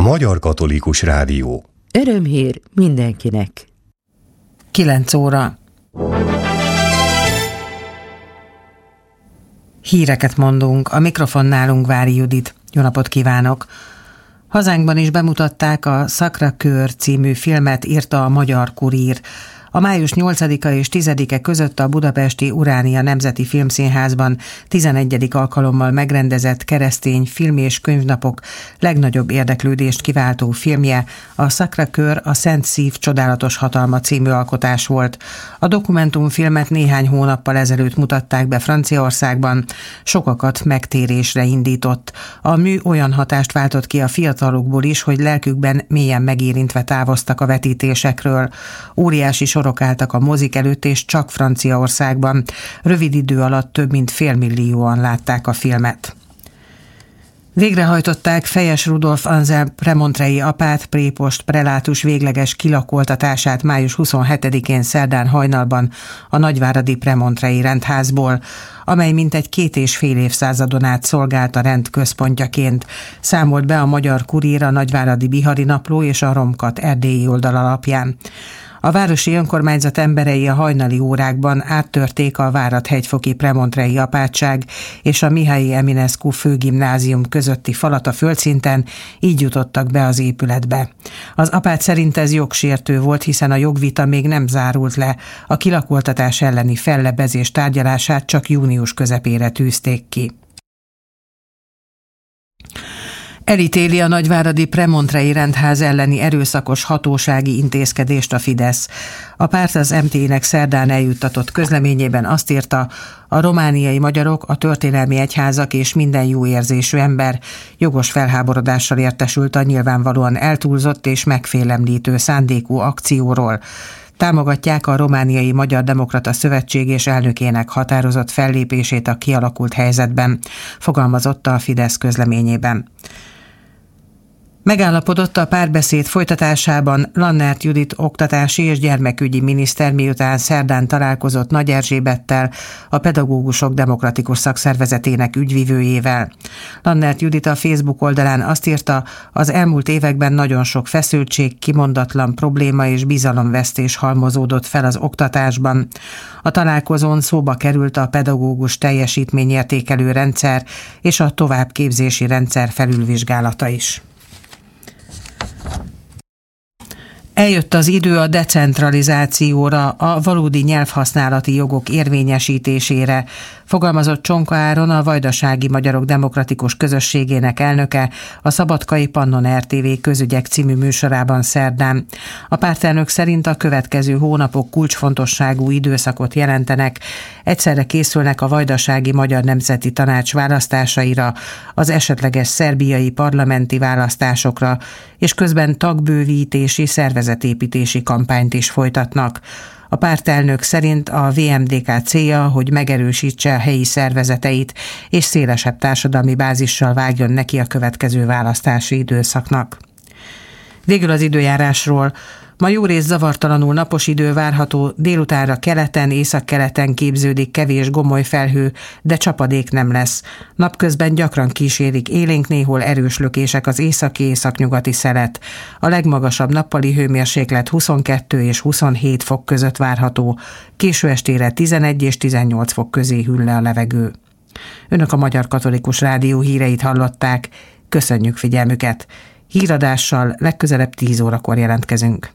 Magyar Katolikus Rádió. Örömhír mindenkinek. 9 óra. Híreket mondunk, a mikrofonnálunk Vári Judit. Jó napot kívánok! Hazánkban is bemutatták a Sacré-Cœur című filmet, írta a Magyar Kurír. A május 8-a és 10-e között a budapesti Uránia Nemzeti Filmszínházban 11. alkalommal megrendezett keresztény film- és könyvnapok legnagyobb érdeklődést kiváltó filmje a Sacré-Cœur, a Szent Szív csodálatos hatalma című alkotás volt. A dokumentumfilmet néhány hónappal ezelőtt mutatták be Franciaországban, sokakat megtérésre indított. A mű olyan hatást váltott ki a fiatalokból is, hogy lelkükben mélyen megérintve távoztak a vetítésekről. Óriási sorok álltak a mozik előtt, és csak Franciaországban. Rövid idő alatt több mint 500 000-an látták a filmet. Végrehajtották Fejes Rudolf Anselm premontrei apát, prépost, prelátus végleges kilakoltatását május 27-én szerdán hajnalban a nagyváradi premontrei rendházból, amely mintegy 2,5 évszázadon át szolgált a rend központjaként, számolt be a Magyar Kurír, a Nagyváradi Bihari Napló és a Romkat erdélyi oldal alapján. A városi önkormányzat emberei a hajnali órákban áttörték a Várad-hegyfoki premontrei apátság és a Mihály Eminescu főgimnázium közötti falat a földszinten, így jutottak be az épületbe. Az apát szerint ez jogsértő volt, hiszen a jogvita még nem zárult le, a kilakoltatás elleni fellebezés tárgyalását csak június közepére tűzték ki. Elítéli a nagyváradi premontrei rendház elleni erőszakos hatósági intézkedést a Fidesz. A párt az MT-nek szerdán eljuttatott közleményében azt írta, a romániai magyarok, a történelmi egyházak és minden jó érzésű ember jogos felháborodással értesült a nyilvánvalóan eltúlzott és megfélemlítő szándékú akcióról. Támogatják a Romániai Magyar Demokrata Szövetség és elnökének határozott fellépését a kialakult helyzetben, fogalmazott a Fidesz közleményében. Megállapodott a párbeszéd folytatásában Lannert Judit oktatási és gyermekügyi miniszter, miután szerdán találkozott Nagy Erzsébettel, a Pedagógusok Demokratikus Szakszervezetének ügyvivőjével. Lannert Judit a Facebook oldalán azt írta, az elmúlt években nagyon sok feszültség, kimondatlan probléma és bizalomvesztés halmozódott fel az oktatásban. A találkozón szóba került a pedagógus teljesítményértékelő rendszer és a továbbképzési rendszer felülvizsgálata is. Eljött az idő a decentralizációra, a valódi nyelvhasználati jogok érvényesítésére, fogalmazott Csonka Áron, a Vajdasági Magyarok Demokratikus Közösségének elnöke a Szabadkai Pannon RTV közügyek című műsorában szerdán. A pártelnök szerint a következő hónapok kulcsfontosságú időszakot jelentenek, egyszerre készülnek a Vajdasági Magyar Nemzeti Tanács választásaira, az esetleges szerbiai parlamenti választásokra, és közben tagbővítési, szervezetépítési kampányt is folytatnak. A pártelnök szerint a VMDK célja, hogy megerősítse a helyi szervezeteit, és szélesebb társadalmi bázissal vágjon neki a következő választási időszaknak. Végül az időjárásról. Ma jórészt zavartalanul napos idő várható, délutánra keleten, északkeleten képződik kevés gomoly felhő, de csapadék nem lesz. Napközben gyakran kísérik élénk, néhol erős lökések az északi-északnyugati szelet. A legmagasabb nappali hőmérséklet 22 és 27 fok között várható, késő estére 11 és 18 fok közé hűl le a levegő. Önök a Magyar Katolikus Rádió híreit hallották, köszönjük figyelmüket! Híradással legközelebb 10 órakor jelentkezünk.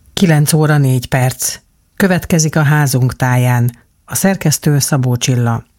9 óra 4 perc. Következik a Házunk táján. A szerkesztő Szabó Csilla.